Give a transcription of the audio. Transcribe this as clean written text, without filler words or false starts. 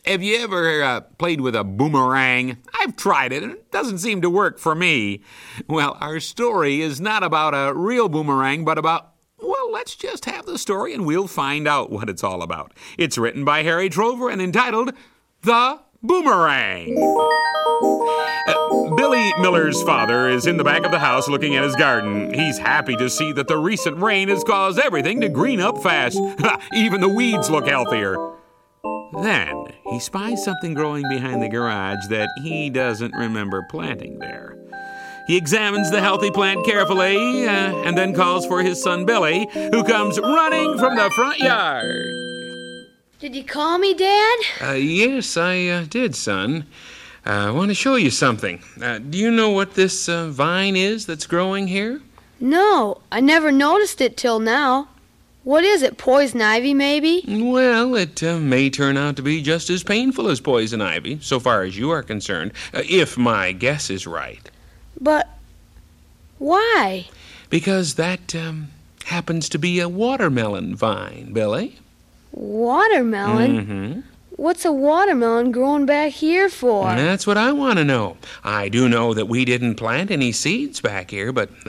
Have you ever played with a boomerang? I've tried it, and it doesn't seem to work for me. Well, our story is not about a real boomerang, but about, well, let's just have the story and we'll find out what it's all about. It's written by Harry Trover and entitled The Boomerang. Billy Miller's father is in the back of the house looking at his garden. He's happy to see that the recent rain has caused everything to green up fast. Even the weeds look healthier. Then he spies something growing behind the garage that he doesn't remember planting there. He examines the healthy plant carefully and then calls for his son Billy, who comes running from the front yard. Did you call me, Dad? Yes, I did, son. I want to show you something. Do you know what this vine is that's growing here? No, I never noticed it till now. What is it, poison ivy, maybe? Well, it may turn out to be just as painful as poison ivy, so far as you are concerned, if my guess is right. But why? Because that happens to be a watermelon vine, Billy. Watermelon? Mm-hmm. What's a watermelon growing back here for? That's what I want to know. I do know that we didn't plant any seeds back here, but